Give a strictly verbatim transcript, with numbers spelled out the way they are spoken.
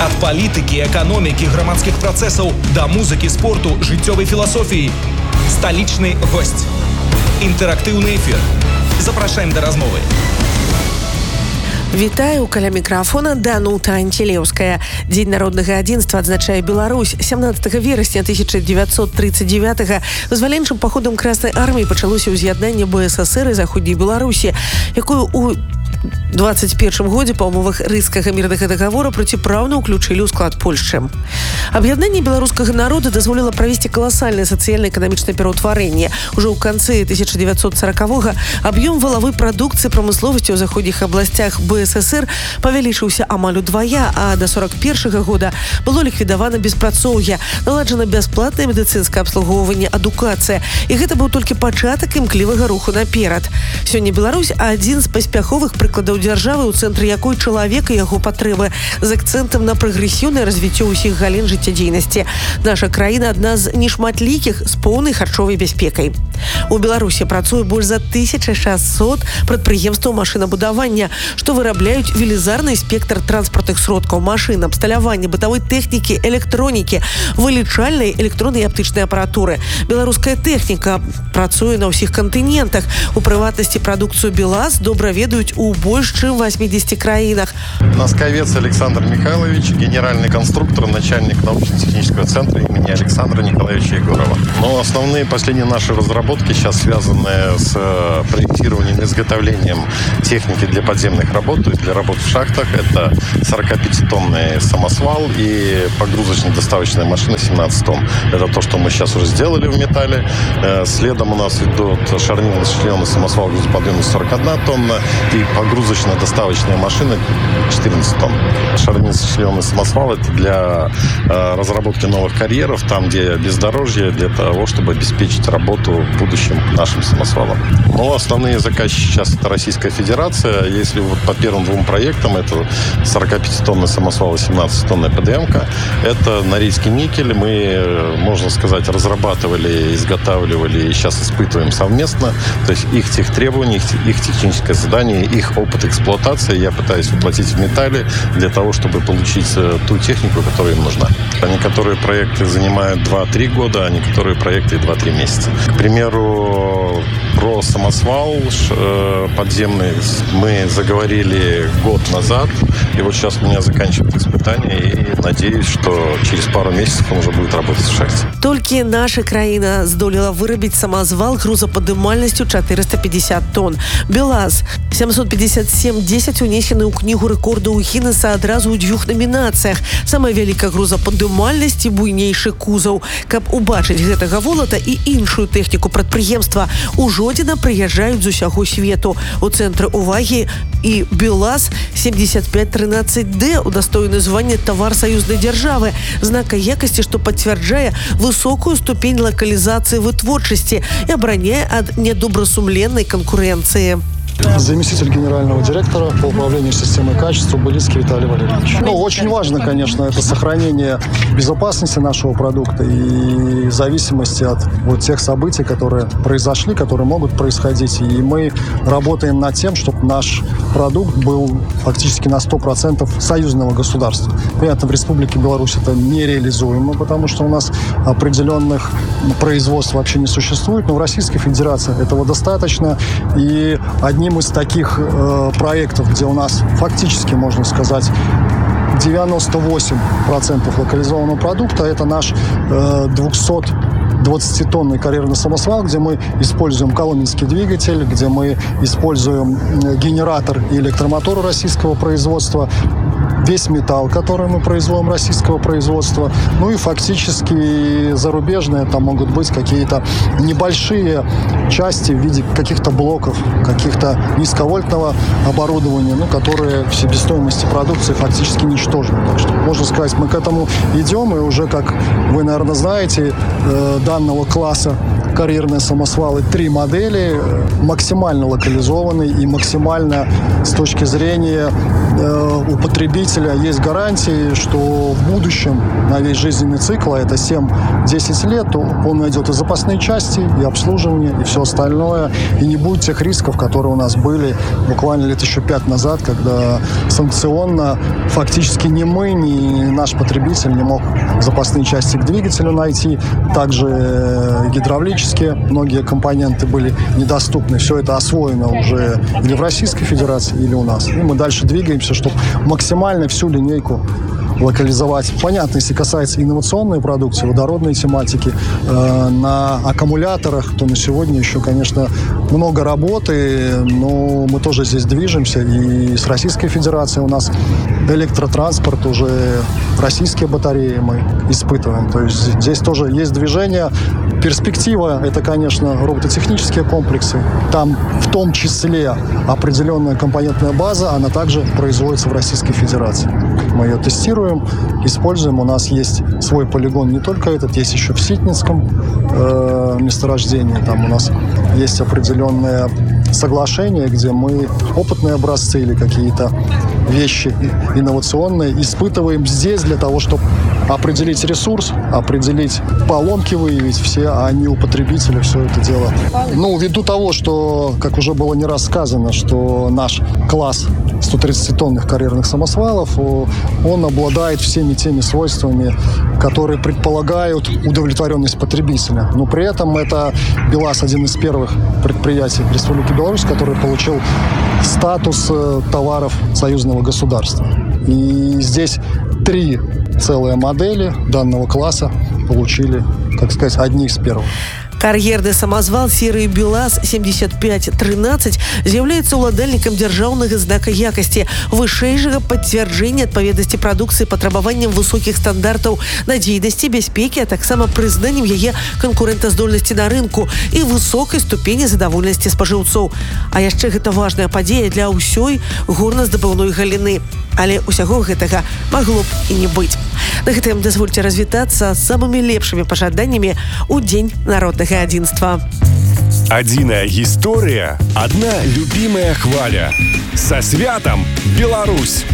Ад палітыкі, эканомікі, грамадскіх працэсаў да музыкі, спорту, жыццёвай філасофіі. Сталічны госць. Інтэрактыўны эфір. Запрашаем да размовы. Вітаю, каля мікрафона Данута Антилеўская. Дзень народнага адзінства адзначае Беларусь. сямнадцатага верасня тысяча девятьсот тридцать девятого вызваленчым паходам Краснай арміі пачалося ўз'яднанне БССР і Заходняй Беларусі, якую у двадцать першым годзе па умовах рыйскага мірнага дагавора проціпраўна ўключылі ў склад Польшчы. Аб'яднанне беларускага народа дазволіла правесці каласальнае сацыяльна-эканамічнае пераўтварэнне. Ужо ў канцы тысяча девятьсот сорокового аб'ём валавой прадукцыі прамысловасці ў заходніх абласцях БССР павялічыўся амаль удвая, а да сорок першага года было ліквідавана беспрацоўе, наладжана бясплатнае медыцынскае абслугоўванне, адукацыя. І гэта быў толькі пачатак імклівага руху наперад. Сёння Беларусь адзін з паспяховых прыкладаў дзяржавы, у цэнтры якой чалавек і яго патрэбы, з акцэнтам на прагрэсіўнае развіццё ўсіх галін жыццядзейнасці. Наша краіна адна з нешматлікіх з поўнай харчовай бяспекай. У Беларусі працуе больш за тысяча шестьсот прадпрыемстваў машынабудавання, што вырабляюць велізарны спектр транспартных сродкаў, машын, абсталявання, бытавой тэхнікі, электронікі, вылічальнай электроннай і аптычнай апаратуры. Беларуская тэхніка працуе на ўсіх кантынентах. У прыватнасці прадукцыю БелАЗ добра ведаюць у больш чым восьмидесяти краінах. Носковец Александр Михайлович, генеральный конструктор, начальник научно-технического центра имени Александра Николаевича Егорова. Но основные последние наши разработки сейчас связаны с проектированием и изготовлением техники для подземных работ, то есть для работ в шахтах. Это сорокапятитонный самосвал и погрузочно-доставочная машина семнадцать тонн. Это то, что мы сейчас уже сделали в металле. Следом у нас идут шарнирно-сочлененный самосвал грузоподъемностью сорок одна тонна и погрузочно-доставочная машина четырнадцать тонн. Шарнирно-сочлененный самосвал — это для разработки новых карьеров, там, где бездорожье, для того, чтобы обеспечить работу в будущем нашим самосвалам. Но основные заказчики сейчас — это Российская Федерация. Если вот по первым двум проектам, это сорокапятитонный самосвал и семнадцатитонная ПДМ-ка, это Норильский никель. Мы, можно сказать, разрабатывали, изготавливали и сейчас испытываем совместно. То есть их техтребования, их, их техническое задание, их опыт эксплуатации я пытаюсь воплотить в металле для того, чтобы получить ту технику, которая им нужна. Некоторые проекты занимают два-три года, а некоторые проекты два-три месяца. К примеру, про самосвал подземный мы заговорили год назад, и вот сейчас у меня заканчивают испытания, и надеюсь, что через пару месяцев он уже будет работать в шахте. Толькі наша краіна здолела вырабіць самазвал грузападымальнасцю четыреста пятьдесят тонн. БелАЗ семьсот пятьдесят семь десять унесены ў кнігу рэкордаў Гіннеса адразу ў дзвюх намінацыях: самая вялікая грузападымальнасць і буйнейшы кузаў. Каб убачыць гэтага волата і іншую тэхніку прадпрыемства, у Жодзіна прыязджаюць з усяго свету. У цэнтры ўвагі і БелАЗ семьдесят пять тринадцать дэ удостоены звання тавар саюзнай дзяржавы, знака якасці, што пацвярджае высокую ступень лакалізацыі вытворчасці і абараняе ад недобрасумленнай канкурэнцыі. Заместитель генерального директора по управлению системой качества Былицкий Виталий Валерьевич. Ну, очень важно, конечно, это сохранение безопасности нашего продукта и зависимости от вот тех событий, которые произошли, которые могут происходить. И мы работаем над тем, чтобы наш продукт был фактически на сто процентов союзного государства. Понятно, в Республике Беларусь это нереализуемо, потому что у нас определенных производств вообще не существует, но в Российской Федерации этого достаточно. И одним из таких э, проектов, где у нас фактически, можно сказать, девяносто восемь процентов локализованного продукта, это наш э, двухсотдвадцатитонный карьерный самосвал, где мы используем коломенский двигатель, где мы используем генератор и электромотор российского производства, весь металл, который мы производим российского производства, ну и фактически зарубежные, там могут быть какие-то небольшие части в виде каких-то блоков, каких-то низковольтного оборудования, ну, которые в себестоимости продукции фактически ничтожны. Так что, можно сказать, мы к этому идем, и уже, как вы, наверное, знаете, данного класса карьерные самосвалы три модели, максимально локализованные и максимально с точки зрения э, употребить потребителя есть гарантии, что в будущем на весь жизненный цикл, а это семь-десять лет, то он найдет и запасные части, и обслуживание, и все остальное. И не будет тех рисков, которые у нас были буквально лет еще пять назад, когда санкционно фактически ни мы, ни наш потребитель не мог запасные части к двигателю найти. Также гидравлические многие компоненты были недоступны. Все это освоено уже или в Российской Федерации, или у нас. И мы дальше двигаемся, чтобы максимально всю линейку локализовать. Понятно, если касается инновационной продукции, водородной тематики, э, на аккумуляторах, то на сегодня еще, конечно, много работы, но мы тоже здесь движемся. И с Российской Федерацией у нас электротранспорт, уже российские батареи мы испытываем. То есть здесь тоже есть движение. Перспектива – это, конечно, робототехнические комплексы. Там в том числе определенная компонентная база, она также производится в Российской Федерации. Мы ее тестируем, используем. У нас есть свой полигон, не только этот, есть еще в Ситницком э, месторождении. Там у нас есть определенное соглашение, где мы опытные образцы или какие-то вещи инновационные испытываем здесь для того, чтобы определить ресурс, определить поломки, выявить все, а не у потребителя все это дело. Ну, ввиду того, что, как уже было не раз сказано, что наш класс сто тридцатитонных карьерных самосвалов, он обладает всеми теми свойствами, которые предполагают удовлетворенность потребителя. Но при этом это БелАЗ один из первых предприятий Республики Беларусь, который получил статус товаров союзного государства. И здесь три целые модели данного класса получили, так сказать, одни из первых. Кар'ерны самазвал серыі БелАЗ семьдесят пять тринадцать з'яўляецца ўладальнікам дзяржаўнага знака якасці, вышэйшага пацвярджэння адпаведнасці прадукцыі патрабаванням высокіх стандартаў надзейнасці, бяспекі, а таксама прызнаннем яе канкурэнтаздольнасці на рынку і высокай ступені задаволенасці спажыўцоў. А яшчэ гэта важная падзея для ўсёй горназдабыўной галіны. Але ўсяго гэтага магло б і не быць. На гэтым дазвольце развітацца з самымі лепшымі пажаданнямі ў Дзень народнага адзінства. Адзіная гісторыя, адна любімая хваля. Са святам, Беларусь!